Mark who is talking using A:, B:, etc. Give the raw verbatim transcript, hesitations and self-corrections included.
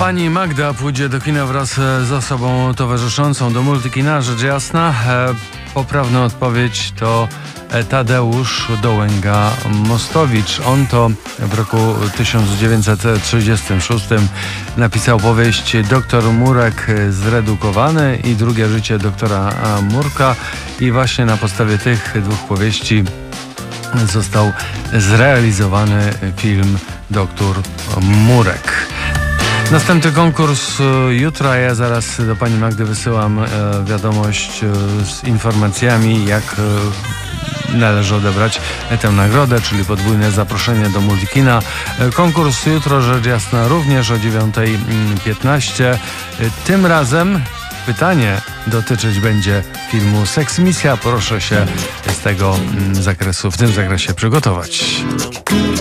A: Pani Magda pójdzie do kina wraz z osobą towarzyszącą do Multikina, rzecz jasna. Poprawna odpowiedź to Tadeusz Dołęga-Mostowicz. On to w roku tysiąc dziewięćset trzydziestym szóstym napisał powieść Doktor Murek zredukowany i Drugie życie doktora Murka i właśnie na podstawie tych dwóch powieści został zrealizowany film Doktor Murek. Następny konkurs jutro, a ja zaraz do pani Magdy wysyłam e, wiadomość e, z informacjami, jak e, należy odebrać tę nagrodę, czyli podwójne zaproszenie do Multikina. E, konkurs jutro, rzecz jasna, również o dziewiąta piętnaście. E, tym razem pytanie dotyczyć będzie filmu Seksmisja. Proszę się z tego m, zakresu, w tym zakresie przygotować.